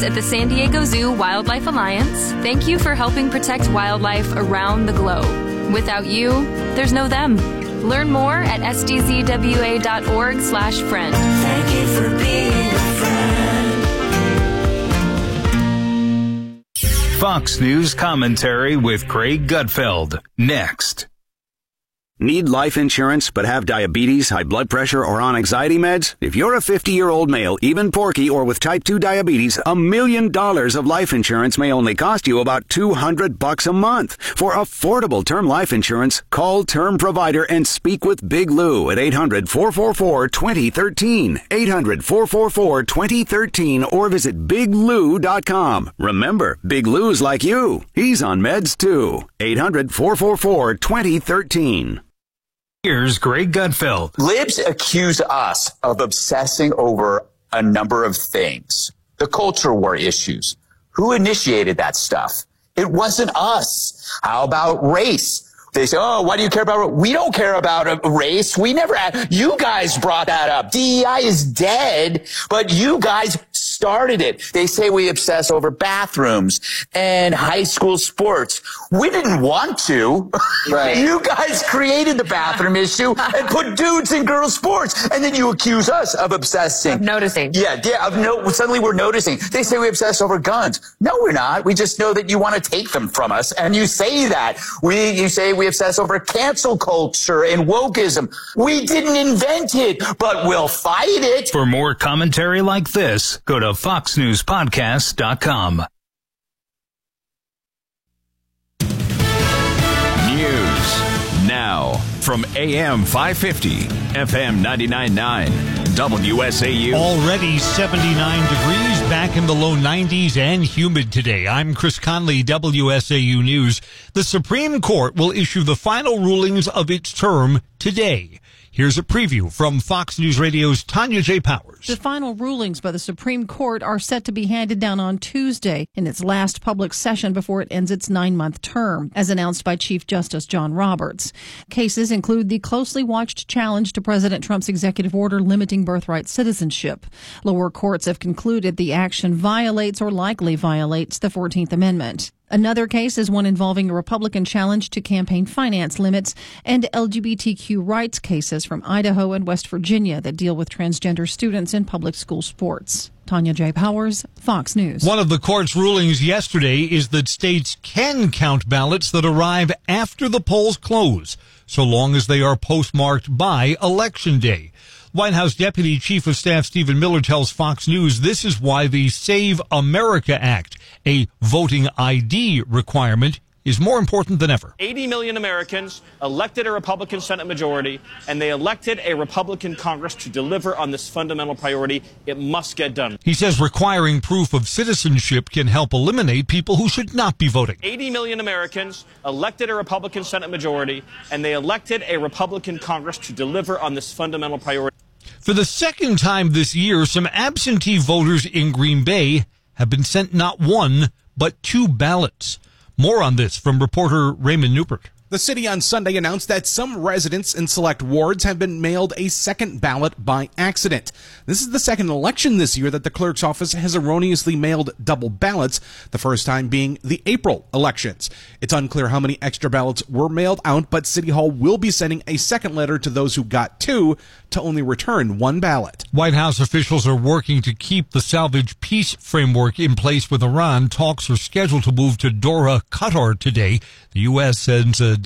at the San Diego Zoo Wildlife Alliance thank you for helping protect wildlife around the globe. Without you, there's no them. Learn more at sdzwa.org/friend. Thank you for being a friend. Fox News commentary with Craig Gutfeld. Next. Need life insurance but have diabetes, high blood pressure, or on anxiety meds? If you're a 50-year-old male, even porky, or with type 2 diabetes, $1 million of life insurance may only cost you about $200 a month. For affordable term life insurance, call Term Provider and speak with Big Lou at 800-444-2013. 800-444-2013 or visit biglou.com. Remember, Big Lou's like you. He's on meds too. 800-444-2013. Here's Greg Gutfeld. Libs accuse us of obsessing over a number of things. The culture war issues. Who initiated that stuff? It wasn't us. How about race? They say, oh, why do you care about race? We don't care about race. We never had. You guys brought that up. DEI is dead, but you guys started it. They say we obsess over bathrooms and high school sports. We didn't want to. Right. You guys created the bathroom issue and put dudes in girls' sports. And then you accuse us of obsessing. Of noticing. Yeah. Suddenly we're noticing. They say we obsess over guns. No, we're not. We just know that you want to take them from us. And you say that. You say we obsess over cancel culture and wokeism. We didn't invent it, but we'll fight it. For more commentary like this, go to foxnewspodcast.com. News now from AM 550, FM 99.9, WSAU. Already 79 degrees, back in the low 90s and humid today. I'm Chris Conley, WSAU News. The Supreme Court will issue the final rulings of its term today. Here's a preview from Fox News Radio's Tanya J. Powers. The final rulings by the Supreme Court are set to be handed down on Tuesday in its last public session before it ends its 9-month term, as announced by Chief Justice John Roberts. Cases include the closely watched challenge to President Trump's executive order limiting birthright citizenship. Lower courts have concluded the action violates or likely violates the 14th Amendment. Another case is one involving a Republican challenge to campaign finance limits and LGBTQ rights cases from Idaho and West Virginia that deal with transgender students in public school sports. Tanya J. Powers, Fox News. One of the court's rulings yesterday is that states can count ballots that arrive after the polls close, so long as they are postmarked by Election Day. White House Deputy Chief of Staff Stephen Miller tells Fox News this is why the Save America Act, a voting ID requirement, is more important than ever. 80 million Americans elected a Republican Senate majority, and they elected a Republican Congress to deliver on this fundamental priority. It must get done. He says requiring proof of citizenship can help eliminate people who should not be voting. 80 million Americans elected a Republican Senate majority, and they elected a Republican Congress to deliver on this fundamental priority. For the second time this year, some absentee voters in Green Bay have been sent not one, but 2 ballots. More on this from reporter Raymond Newport. The city on Sunday announced that some residents in select wards have been mailed a second ballot by accident. This is the second election this year that the clerk's office has erroneously mailed double ballots, the first time being the April elections. It's unclear how many extra ballots were mailed out, but City Hall will be sending a second letter to those who got 2 to only return 1 ballot. White House officials are working to keep the salvage peace framework in place with Iran. Talks are scheduled to move to Doha, Qatar today. The U.S. sends a